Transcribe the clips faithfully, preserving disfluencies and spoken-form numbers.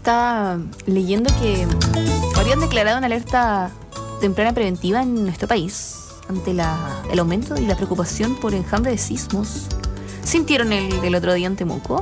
estaba leyendo que habrían declarado una alerta temprana preventiva en nuestro país ante la, el aumento y la preocupación por enjambre de sismos. ¿Sintieron el del otro día en Temuco?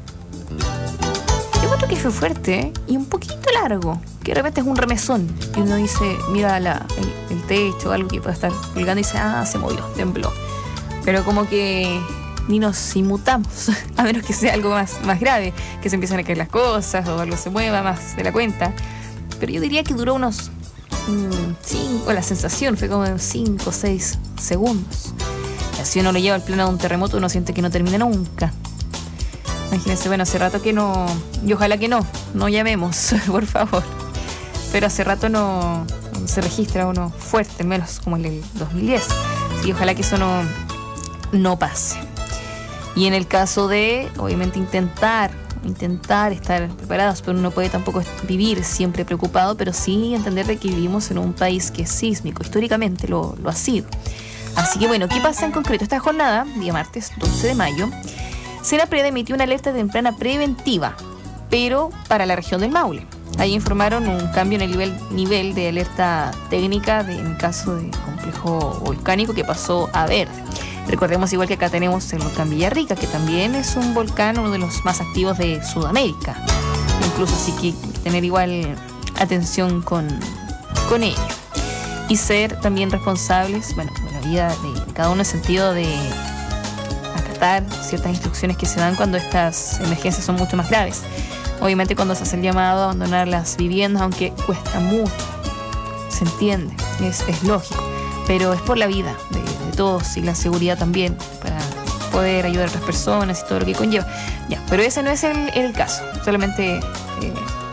Yo creo que fue fuerte, ¿eh? Y un poquito largo, que de repente es un remesón y uno dice, mira la, el, el techo, algo que puede estar colgando y dice, ah, se movió, tembló. Pero como que ni nos inmutamos, a menos que sea algo más, más grave, que se empiezan a caer las cosas o algo se mueva más de la cuenta. Pero yo diría que duró unos cinco, la sensación fue como de cinco o seis segundos. Y así uno lo lleva al plano de un terremoto, uno siente que no termina nunca. Imagínense, bueno, hace rato que no, y ojalá que no, no llamemos, por favor. Pero hace rato no, no se registra uno fuerte, menos como el del dos mil diez. Y ojalá que eso no, no pase. Y en el caso de, obviamente, intentar, intentar estar preparados, pero uno puede tampoco vivir siempre preocupado, pero sí entender de que vivimos en un país que es sísmico, históricamente lo, lo ha sido. Así que bueno, ¿qué pasa en concreto? Esta jornada, día martes doce de mayo, Senapred emitió una alerta temprana preventiva, pero para la región del Maule. Ahí informaron un cambio en el nivel, nivel de alerta técnica de, en el caso de complejo volcánico que pasó a verde. Recordemos igual que acá tenemos el volcán Villarrica, que también es un volcán, uno de los más activos de Sudamérica. Incluso sí que tener igual atención con, con ello. Y ser también responsables, bueno, de la vida de cada uno en el sentido de acatar ciertas instrucciones que se dan cuando estas emergencias son mucho más graves. Obviamente cuando se hace el llamado a abandonar las viviendas, aunque cuesta mucho, se entiende, es, es lógico, pero es por la vida de, de todos y la seguridad también, para poder ayudar a otras personas y todo lo que conlleva. Ya, pero ese no es el, el caso, solamente eh,